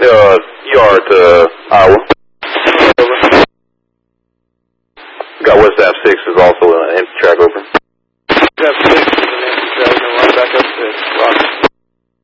ER to Iowa. Got West Ave 6 is also an empty track open.